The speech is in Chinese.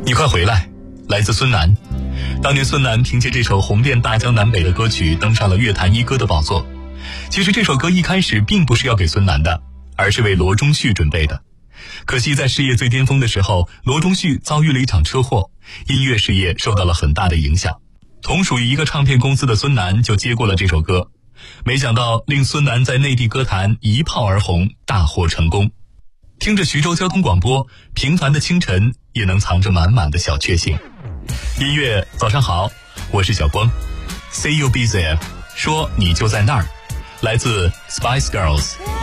你快回来，来自孙楠。当年孙楠凭借这首红遍大江南北的歌曲登上了乐坛一哥的宝座。其实这首歌一开始并不是要给孙楠的，而是为罗中旭准备的。可惜在事业最巅峰的时候，罗中旭遭遇了一场车祸，音乐事业受到了很大的影响。同属于一个唱片公司的孙楠就接过了这首歌，没想到令孙楠在内地歌坛一炮而红，大获成功。听着徐州交通广播，平凡的清晨也能藏着满满的小确幸。音乐早上好，我是小光。 Say you be there， 说你就在那儿，来自 Spice Girls。